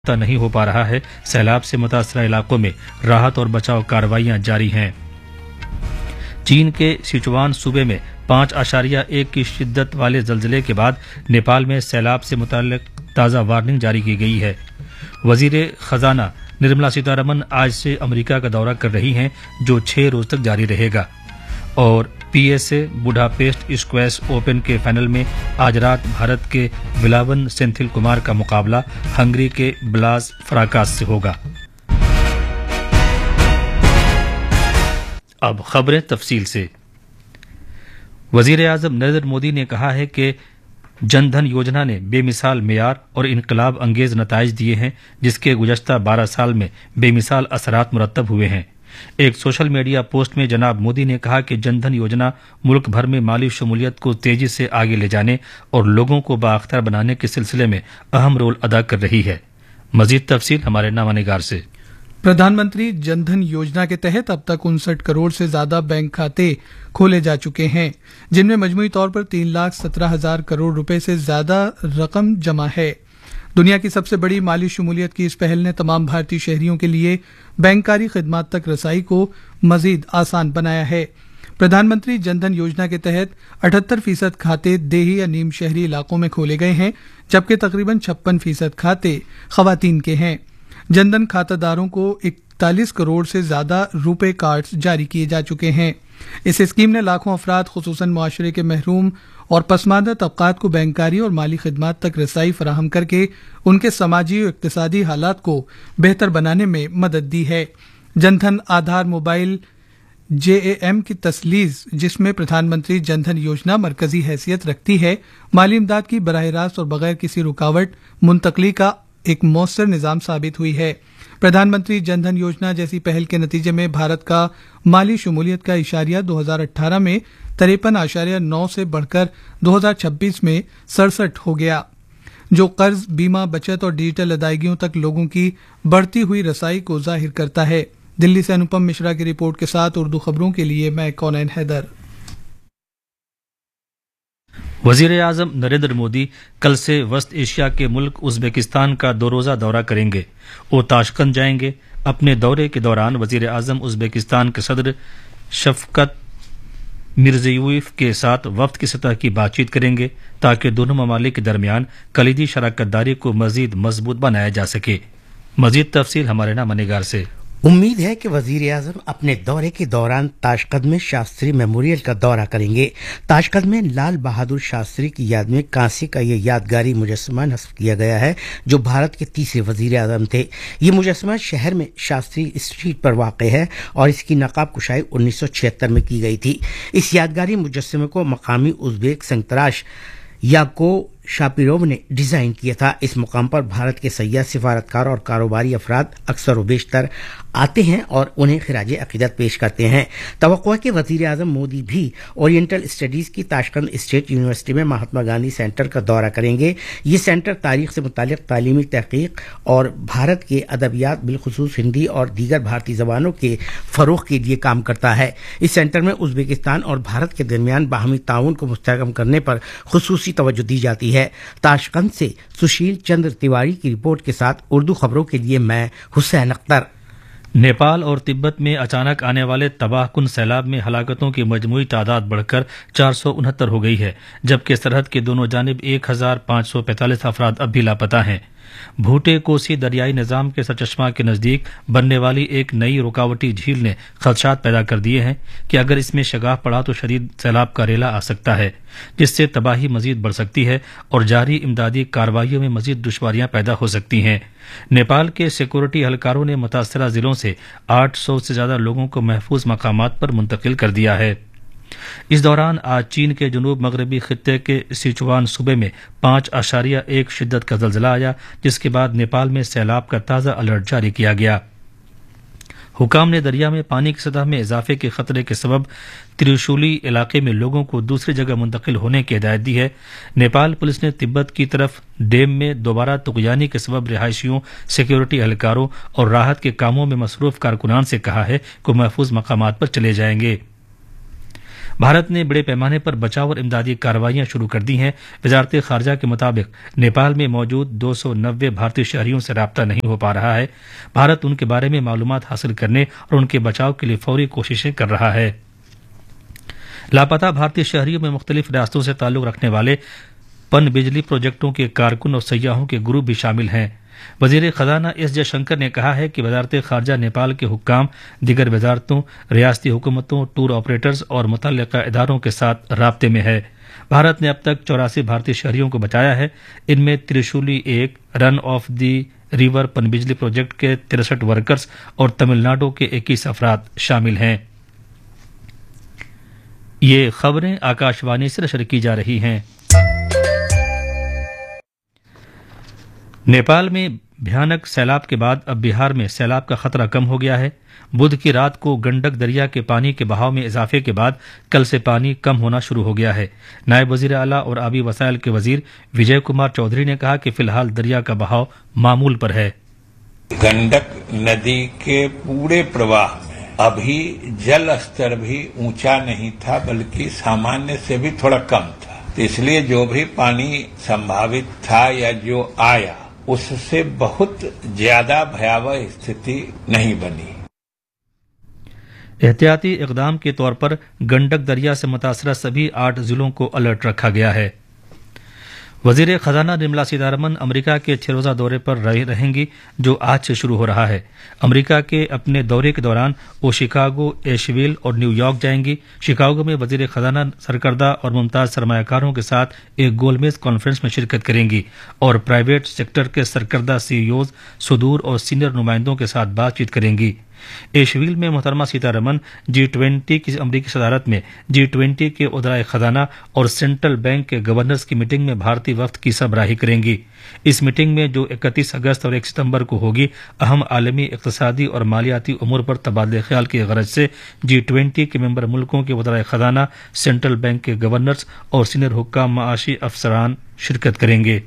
نہیں ہو پا رہا ہے۔ سیلاب سے متاثرہ علاقوں میں راحت اور بچاؤ کارروائیاں جاری ہیں۔ چین کے سیچوان صوبے میں 5.1 کی شدت والے زلزلے کے بعد نیپال میں سیلاب سے متعلق تازہ وارننگ جاری کی گئی ہے۔ وزیر خزانہ نرملا سیتارمن آج سے امریکہ کا دورہ کر رہی ہیں، جو 6 روز تک جاری رہے گا۔ اور پی ایس اے بڈاپیسٹ اسکویش اوپن کے فائنل میں آج رات بھارت کے ولاون سینتھل کمار کا مقابلہ ہنگری کے بلاز فراکاس سے ہوگا۔ اب خبریں تفصیل سے۔ وزیر اعظم نریندر مودی نے کہا ہے کہ جن دھن یوجنا نے بے مثال معیار اور انقلاب انگیز نتائج دیے ہیں، جس کے گزشتہ 12 سال میں بے مثال اثرات مرتب ہوئے ہیں۔ ایک سوشل میڈیا پوسٹ میں جناب مودی نے کہا کہ جن دھن یوجنا ملک بھر میں مالی شمولیت کو تیزی سے آگے لے جانے اور لوگوں کو بااختیار بنانے کے سلسلے میں اہم رول ادا کر رہی ہے۔ مزید تفصیل ہمارے نامہ نگار سے۔ پردھان منتری جن دھن یوجنا کے تحت اب تک 59 کروڑ سے زیادہ بینک کھاتے کھولے جا چکے ہیں، جن میں مجموعی طور پر 3,17,000 کروڑ روپے سے زیادہ رقم جمع ہے۔ دنیا کی سب سے بڑی مالی شمولیت کی اس پہل نے تمام بھارتی شہریوں کے لیے بینکاری خدمات تک رسائی کو مزید آسان بنایا ہے۔ پردھان منتری جن دھن یوجنا کے تحت 78% کھاتے دیہی یا نیم شہری علاقوں میں کھولے گئے ہیں، جبکہ تقریباً 56% کھاتے خواتین کے ہیں۔ جن دھن کھاتہ داروں کو 41 کروڑ سے زیادہ روپے کارڈز جاری کیے جا چکے ہیں۔ اس اسکیم نے لاکھوں افراد خصوصاً معاشرے کے محروم اور پسماندہ طبقات کو بینکاری اور مالی خدمات تک رسائی فراہم کر کے ان کے سماجی اور اقتصادی حالات کو بہتر بنانے میں مدد دی ہے۔ جن دھن آدھار موبائل JAM کی تسلیس، جس میں پردھان منتری جن دھن یوجنا مرکزی حیثیت رکھتی ہے، مالی امداد کی براہ راست اور بغیر کسی رکاوٹ منتقلی کا ایک مؤثر نظام ثابت ہوئی ہے۔ پردھان منتری جن دھن یوجنا جیسی پہل کے نتیجے میں بھارت کا مالی شمولیت کا اشاریہ 2018 میں 53.9 سے بڑھ کر 2026 میں 67 ہو گیا، جو قرض، بیمہ، بچت اور ڈیجیٹل ادائیگیوں تک لوگوں کی بڑھتی ہوئی رسائی کو ظاہر کرتا ہے۔ دلی سے انوپم مشرا کی رپورٹ کے ساتھ اردو خبروں کے لیے میں کونین حیدر۔ وزیر اعظم نریندر مودی کل سے وسط ایشیا کے ملک ازبکستان کا 2 روزہ دورہ کریں گے۔ وہ تاشقند جائیں گے۔ اپنے دورے کے دوران وزیر اعظم ازبکستان کے صدر شفقت مرزیویف کے ساتھ وفد کی سطح کی بات چیت کریں گے، تاکہ دونوں ممالک کے درمیان کلیدی شراکت داری کو مزید مضبوط بنایا جا سکے۔ مزید تفصیل ہمارے نامہ نگار سے۔ امید ہے کہ وزیر اعظم اپنے دورے کے دوران تاشقند میں شاستری میموریل کا دورہ کریں گے۔ تاشقند میں لال بہادر شاستری کی یاد میں کانسی کا یہ یادگاری مجسمہ نصب کیا گیا ہے، جو بھارت کے تیسرے وزیر اعظم تھے۔ یہ مجسمہ شہر میں شاستری اسٹریٹ پر واقع ہے اور اس کی نقاب کشائی 1976 میں کی گئی تھی۔ اس یادگاری مجسمے کو مقامی ازبیک سنگ تراش یاکو شاپیروو نے ڈیزائن کیا تھا۔ اس مقام پر بھارت کے سیاح، سفارتکار اور کاروباری افراد اکثر و بیشتر آتے ہیں اور انہیں خراج عقیدت پیش کرتے ہیں۔ توقع ہے کہ وزیر اعظم مودی بھی اورینٹل اسٹڈیز کی تاشقند اسٹیٹ یونیورسٹی میں مہاتما گاندھی سینٹر کا دورہ کریں گے۔ یہ سینٹر تاریخ سے متعلق تعلیمی تحقیق اور بھارت کے ادبیات، بالخصوص ہندی اور دیگر بھارتی زبانوں کے فروغ کے لیے کام کرتا ہے۔ اس سینٹر میں ازبکستان اور بھارت کے درمیان باہمی تعاون کو مستحکم کرنے پر خصوصی توجہ دی جاتی ہے۔ تاشقند سے سشیل چندر تیواری کی رپورٹ کے ساتھ اردو خبروں کے لیے میں حسین اختر۔ نیپال اور تبت میں اچانک آنے والے تباہ کن سیلاب میں ہلاکتوں کی مجموعی تعداد بڑھ کر 469 ہو گئی ہے، جبکہ سرحد کے دونوں جانب 1545 افراد اب بھی لاپتہ ہیں۔ بھوٹے کوسی دریائی نظام کے سرچشمہ کے نزدیک بننے والی ایک نئی رکاوٹی جھیل نے خدشات پیدا کر دیے ہیں کہ اگر اس میں شگاف پڑا تو شدید سیلاب کا ریلا آ سکتا ہے، جس سے تباہی مزید بڑھ سکتی ہے اور جاری امدادی کارروائیوں میں مزید دشواریاں پیدا ہو سکتی ہیں۔ نیپال کے سیکورٹی اہلکاروں نے متاثرہ ضلعوں سے 800 سے زیادہ لوگوں کو محفوظ مقامات پر منتقل کر دیا ہے۔ اس دوران آج چین کے جنوب مغربی خطے کے سیچوان صوبے میں 5.1 شدت کا زلزلہ آیا، جس کے بعد نیپال میں سیلاب کا تازہ الرٹ جاری کیا گیا۔ حکام نے دریا میں پانی کی سطح میں اضافے کے خطرے کے سبب تریشولی علاقے میں لوگوں کو دوسری جگہ منتقل ہونے کی ہدایت دی ہے۔ نیپال پولیس نے تبت کی طرف ڈیم میں دوبارہ طغیانی کے سبب رہائشیوں، سیکورٹی اہلکاروں اور راحت کے کاموں میں مصروف کارکنان سے کہا ہے کہ محفوظ مقامات پر چلے جائیں گے۔ भारत ने बड़े पैमाने पर बचाव और इमदादी कार्रवाइयां शुरू कर दी हैं। वजारत खारजा के मुताबिक नेपाल में मौजूद 290 भारतीय शहरियों से राब्ता नहीं हो पा रहा है। भारत उनके बारे में मालूमात हासिल करने और उनके बचाव के लिए फौरी कोशिशें कर रहा है। लापता भारतीय शहरियों में मुख्तलिफ रियासतों से ताल्लुक रखने वाले पन बिजली प्रोजेक्टों के कारकुन और सयाहों के ग्रुप भी शामिल हैं। वजीर खजाना एस जयशंकर ने कहा है कि वजारत खारजा नेपाल के हुक्काम, दिगर वजारतों, रियासती हुकूमतों, टूर ऑपरेटर्स और मुतल्लिका इदारों के साथ राब्ते में है। भारत ने अब तक 84 भारतीय शहरियों को बचाया है। इनमें Trishuli 1, run of the river पनबिजली प्रोजेक्ट के 63 वर्कर्स और तमिलनाडु के 21 अफराद शामिल हैं। ये खबरें आकाशवाणी से नशर की जा रही हैं। नेपाल में भयानक सैलाब के बाद अब बिहार में सैलाब का खतरा कम हो गया है। बुध की रात को गंडक दरिया के पानी के बहाव में इजाफे के बाद कल से पानी कम होना शुरू हो गया है। नायब वजीर आला और आबी वसाइल के वजीर विजय कुमार चौधरी ने कहा कि फिलहाल दरिया का बहाव मामूल पर है। गंडक नदी के पूरे प्रवाह में अभी जल स्तर भी ऊंचा नहीं था, बल्कि सामान्य से भी थोड़ा कम था। तो इसलिए जो भी पानी संभावित था या जो आया उससे बहुत ज्यादा भयावह स्थिति नहीं बनी। एहतियाती इकदाम के तौर पर गंडक दरिया से मुतासरा सभी 8 जिलों को अलर्ट रखा गया है। वजीर खजाना निर्मला सीतारमन अमेरिका के 6 रोजा दौरे पर रहेंगी, जो आज से शुरू हो रहा है। अमेरिका के अपने दौरे के दौरान वो शिकागो, एशविल और न्यूयॉर्क जाएंगी। शिकागो में वजीर खजाना सरकर्दा और मुमताज सरमायाकारों के साथ एक गोलमेज कॉन्फ्रेंस में शिरकत करेंगी और प्राइवेट सेक्टर के सरकर्दा सीईओज, सुदूर और सीनियर नुमाइंदों के साथ बातचीत करेंगी। एशविल में मोहतरमा सीतारमन G20 की अमरीकी सदारत में G20 के उदराए खजाना और सेंट्रल बैंक के गवर्नर्स की मीटिंग में भारतीय वफ्द की सरबराही करेंगी। इस मीटिंग में, जो 31 अगस्त और 1 सितंबर को होगी, अहम आलमी इक्तसादी और मालियाती उमूर पर तबादले ख्याल की गरज से G20 के मेंबर मुल्कों के उदराए खजाना, सेंट्रल बैंक के गवर्नर्स और सीनियर हुक्काम माशी अफसरान शिरकत करेंगे।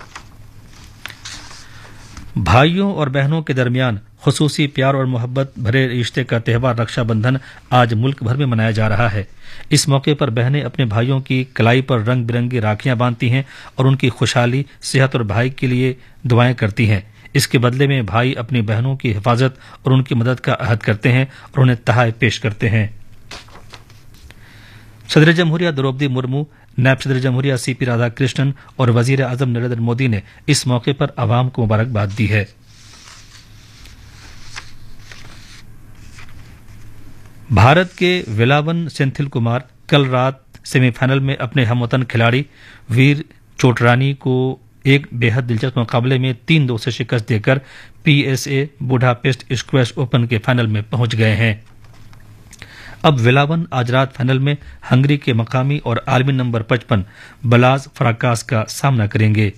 भाइयों और बहनों के दरमियान खुसूसी प्यार और मोहब्बत भरे रिश्ते का त्यौहार रक्षाबंधन आज मुल्क भर में मनाया जा रहा है। इस मौके पर बहनें अपने भाइयों की कलाई पर रंग बिरंगी राखियां बांधती हैं और उनकी खुशहाली, सेहत और भाई के लिए दुआएं करती हैं। इसके बदले में भाई अपनी बहनों की हिफाजत और उनकी मदद का अहद करते हैं और उन्हें तोहफे पेश करते हैं। सदर जमहूरिया द्रौपदी मुर्मू, नायब सदर जमहूरिया सीपी राधाकृष्णन और वजीर आजम नरेंद्र मोदी ने इस मौके पर आवाम को मुबारकबाद दी है। भारत के वेलावन सेंथिल कुमार कल रात सेमीफाइनल में अपने हमवतन खिलाड़ी वीर चोटरानी को एक बेहद दिलचस्प मुकाबले में 3-2 से शिकस्त देकर PSA बुडापेस्ट स्क्वैश ओपन के फाइनल में पहुंच गए हैं। अब वेलावन आज रात फाइनल में हंगरी के मकामी और आलमी नंबर 55 बलाज फराकास का सामना करेंगे।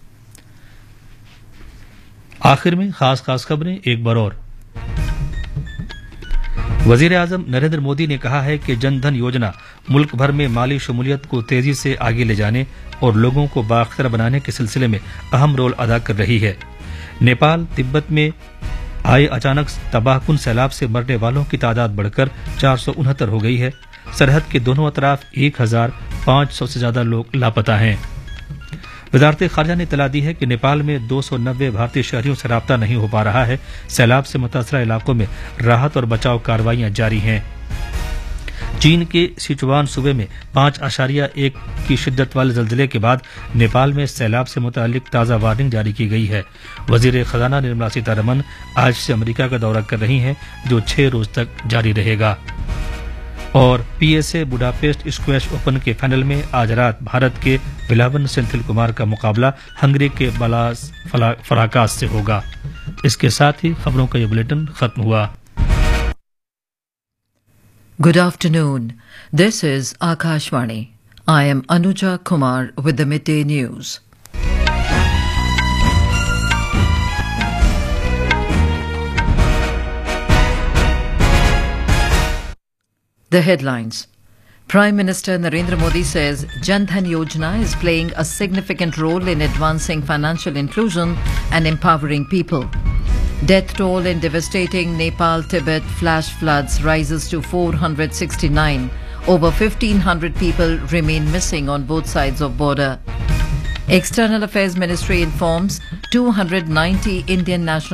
आखिर में खास खबरें एक बार और। वजीर आजम नरेंद्र मोदी ने कहा है कि जन धन योजना मुल्क भर में माली शमूलियत को तेजी से आगे ले जाने और लोगों को बाअख्तियार बनाने के सिलसिले में अहम रोल अदा कर रही है। नेपाल तिब्बत में आए अचानक तबाहकुन सैलाब से मरने वालों की तादाद बढ़कर 469 हो गई है। सरहद के दोनों अतराफ 1500 से ज्यादा लोग लापता हैं। वजारत खारजा ने इत्तला दी है कि नेपाल में 290 भारतीय शहरियों से राब्ता नहीं हो पा रहा है। सैलाब से मुतासरा इलाकों में राहत और बचाव कार्रवाइयां जारी हैं। चीन के सिचुआन सूबे में 5.1 की शिद्दत वाले जल्जले के बाद नेपाल में सैलाब से मुतालिक ताज़ा वार्निंग जारी की गई है। वजीर खजाना निर्मला सीतारमन आज से अमेरिका का दौरा कर रही हैं, जो 6 रोज तक जारी रहेगा। और PSA बुडापेस्ट स्क्वैश ओपन के फाइनल में आज रात भारत के वेलावन सेंथिल कुमार का मुकाबला हंगरी के बलाज फराकास से होगा। इसके साथ ही खबरों का ये बुलेटिन खत्म हुआ। Good afternoon. This is Akashvani. I am Anuja Kumar with the midday news. The headlines. Prime Minister Narendra Modi says Jan Dhan Yojana is playing a significant role in advancing financial inclusion and empowering people. Death toll in devastating Nepal-Tibet flash floods rises to 469. Over 1,500 people remain missing on both sides of border. External Affairs Ministry informs 290 Indian nationals